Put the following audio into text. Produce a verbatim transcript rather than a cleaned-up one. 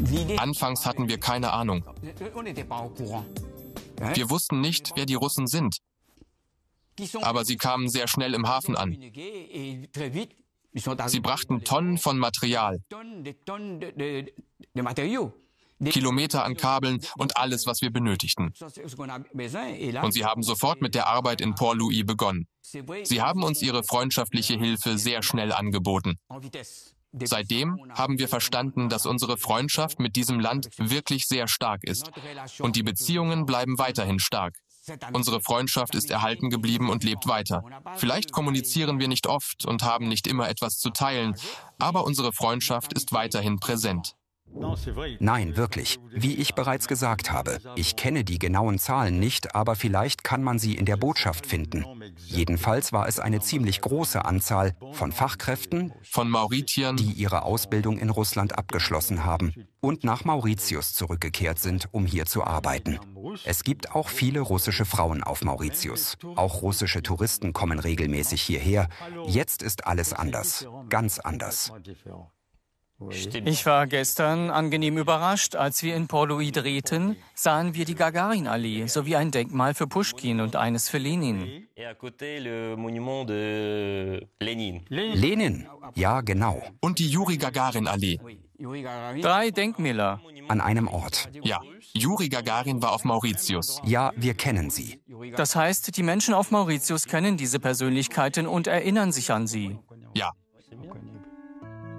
Anfangs hatten wir keine Ahnung. Wir wussten nicht, wer die Russen sind. Aber sie kamen sehr schnell im Hafen an. Sie brachten Tonnen von Material, Kilometer an Kabeln und alles, was wir benötigten. Und sie haben sofort mit der Arbeit in Port-Louis begonnen. Sie haben uns ihre freundschaftliche Hilfe sehr schnell angeboten. Seitdem haben wir verstanden, dass unsere Freundschaft mit diesem Land wirklich sehr stark ist. Und die Beziehungen bleiben weiterhin stark. Unsere Freundschaft ist erhalten geblieben und lebt weiter. Vielleicht kommunizieren wir nicht oft und haben nicht immer etwas zu teilen, aber unsere Freundschaft ist weiterhin präsent. Nein, wirklich. Wie ich bereits gesagt habe, ich kenne die genauen Zahlen nicht, aber vielleicht kann man sie in der Botschaft finden. Jedenfalls war es eine ziemlich große Anzahl von Fachkräften, von Mauritiern, die ihre Ausbildung in Russland abgeschlossen haben und nach Mauritius zurückgekehrt sind, um hier zu arbeiten. Es gibt auch viele russische Frauen auf Mauritius. Auch russische Touristen kommen regelmäßig hierher. Jetzt ist alles anders, ganz anders. Ich war gestern angenehm überrascht. Als wir in Port-Louis drehten, sahen wir die Gagarin-Allee sowie ein Denkmal für Puschkin und eines für Lenin. Lenin, ja genau. Und die Juri-Gagarin-Allee. Drei Denkmäler. An einem Ort. Ja, Juri Gagarin war auf Mauritius. Ja, wir kennen sie. Das heißt, die Menschen auf Mauritius kennen diese Persönlichkeiten und erinnern sich an sie. Ja,